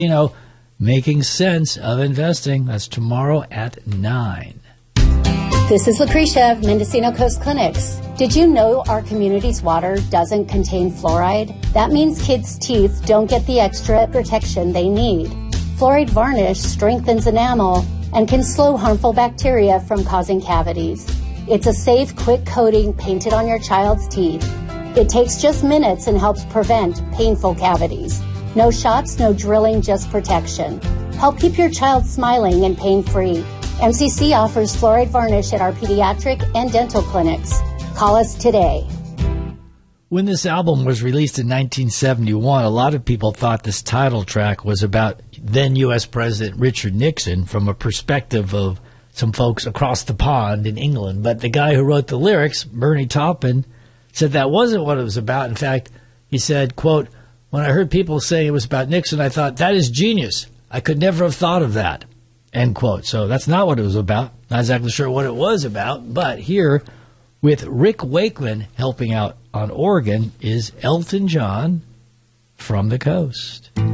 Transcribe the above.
Making sense of investing. That's tomorrow at 9. This is Lucretia of Mendocino Coast Clinics. Did you know our community's water doesn't contain fluoride? That means kids' teeth don't get the extra protection they need. Fluoride varnish strengthens enamel and can slow harmful bacteria from causing cavities. It's a safe, quick coating painted on your child's teeth. It takes just minutes and helps prevent painful cavities. No shots, no drilling, just protection. Help keep your child smiling and pain-free. MCC offers fluoride varnish at our pediatric and dental clinics. Call us today. When this album was released in 1971, a lot of people thought this title track was about then U.S. President Richard Nixon from a perspective of some folks across the pond in England. But the guy who wrote the lyrics, Bernie Taupin, said that wasn't what it was about. In fact, he said, quote, "When I heard people saying it was about Nixon, I thought, that is genius. I could never have thought of that." End quote. So that's not what it was about. Not exactly sure what it was about. But here, with Rick Wakeman helping out on organ, is Elton John, From the Coast.